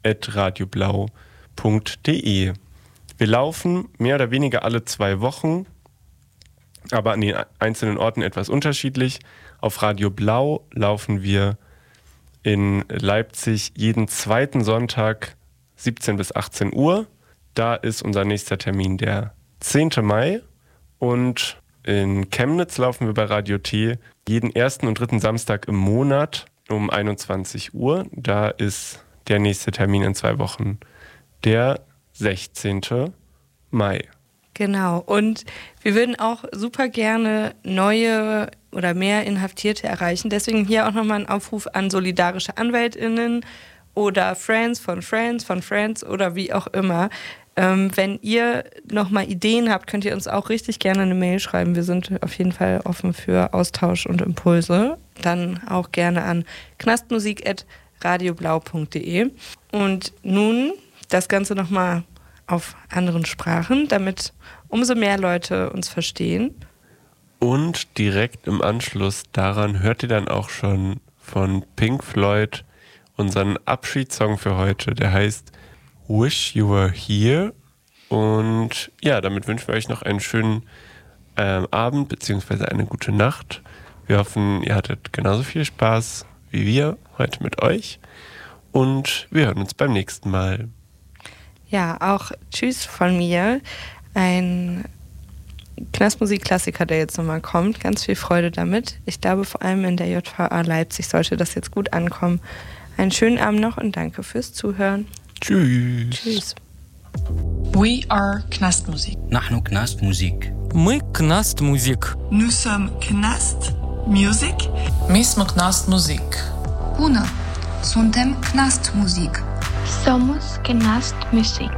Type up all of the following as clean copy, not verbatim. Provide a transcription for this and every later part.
radioblau.de. Wir laufen mehr oder weniger alle 2 Wochen, aber an den einzelnen Orten etwas unterschiedlich. Auf Radio Blau laufen wir in Leipzig jeden 2. Sonntag 17 bis 18 Uhr. Da ist unser nächster Termin der 10. Mai. Und in Chemnitz laufen wir bei Radio T jeden 1. und 3. Samstag im Monat um 21 Uhr. Da ist der nächste Termin in 2 Wochen der 16. Mai. Genau, und wir würden auch super gerne neue oder mehr Inhaftierte erreichen. Deswegen hier auch nochmal ein Aufruf an solidarische AnwältInnen oder Friends von Friends oder wie auch immer. Wenn ihr nochmal Ideen habt, könnt ihr uns auch richtig gerne eine Mail schreiben. Wir sind auf jeden Fall offen für Austausch und Impulse. Dann auch gerne an knastmusik@radioblau.de. Und nun das Ganze nochmal auf anderen Sprachen, damit umso mehr Leute uns verstehen. Und direkt im Anschluss daran hört ihr dann auch schon von Pink Floyd unseren Abschiedssong für heute. Der heißt Wish You Were Here. Und ja, damit wünschen wir euch noch einen schönen Abend bzw. eine gute Nacht. Wir hoffen, ihr hattet genauso viel Spaß wie wir heute mit euch. Und wir hören uns beim nächsten Mal. Ja, auch Tschüss von mir. Ein Knastmusik-Klassiker, der jetzt nochmal kommt. Ganz viel Freude damit. Ich glaube, vor allem in der JVA Leipzig sollte das jetzt gut ankommen. Einen schönen Abend noch und danke fürs Zuhören. Tschüss. Tschüss. We are Knastmusik. نحن كناست موزيك. Мы Knast Musik. Nous sommes Knast Music. Mi smo Knastmusik. Bună! Suntem Knast Musik. Somos Knast Musik.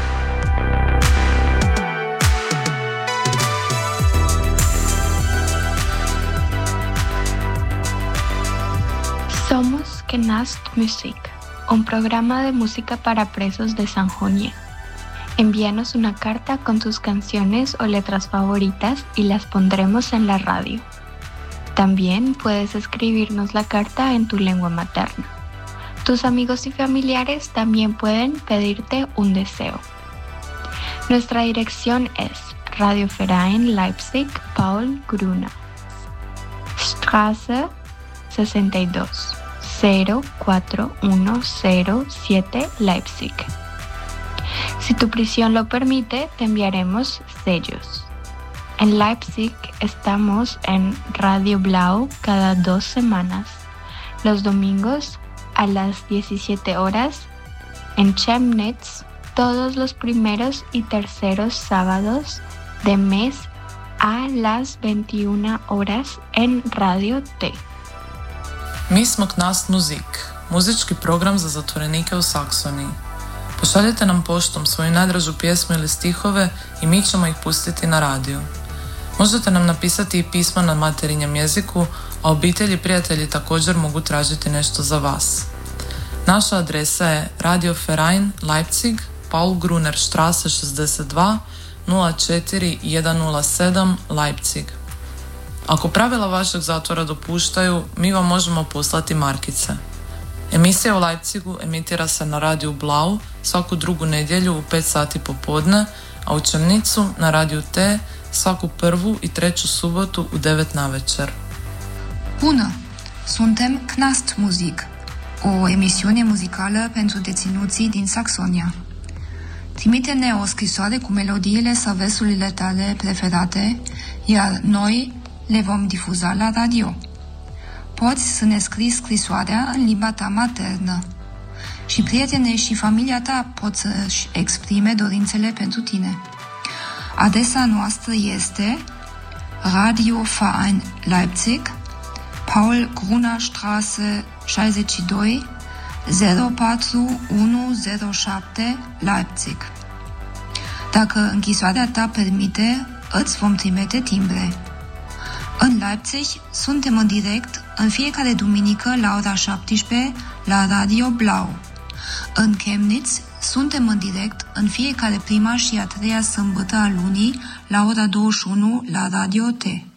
Somos Knast Musik, un programa de música para presos de Sajonia. Envíanos una carta con tus canciones o letras favoritas y las pondremos en la radio. También puedes escribirnos la carta en tu lengua materna. Tus amigos y familiares también pueden pedirte un deseo. Nuestra dirección es Radioverein Leipzig Paul Gruner, Straße 62, 04107 Leipzig. Si tu prisión lo permite, te enviaremos sellos. En Leipzig estamos en Radio Blau cada 2 semanas, los domingos a las 17 horas, en Chemnitz todos los primeros y terceros sábados de mes a las 21 horas en Radio T. Mi smo Knastmusik, muzički program za zatvorenike u Saksoniji. Pošaljite nam poštom svoju najdražu pjesmu ili stihove i mi ćemo ih pustiti na radiju. Možete nam napisati i pisma na materinjem jeziku, a obitelji i prijatelji također mogu tražiti nešto za vas. Naša adresa je Radioverein Leipzig, Paul Gruner Straße 62, 04107 Leipzig. Ako pravila vašeg zatvora dopuštaju, mi vam možemo poslati markice. Emisija u Leipzigu emitira se na radiju Blau svaku drugu nedjelju u 5 sati popodne, a u Chemnitzu na radiju T svaku prvu i treću subotu u 9 navečer. Bună! Suntem Knast Musik, o emisiune muzicală pentru deținuții din Saxonia. Trimite-ne o scrisoare cu melodiile sau versurile tale preferate, iar noi le vom difuza la radio. Poți să ne scrii scrisoarea în limba ta maternă. Și prietenii și familia ta pot să-și exprime dorințele pentru tine. Adresa noastră este Radioverein Leipzig, Paul Gruner Straße 62, 04107 Leipzig. Dacă închisoarea ta permite, îți vom trimite timbre. În Leipzig suntem în direct în fiecare duminică la ora 17 la Radio Blau. În Chemnitz suntem în direct în fiecare prima și a treia sâmbătă a lunii la ora 21 la Radio T.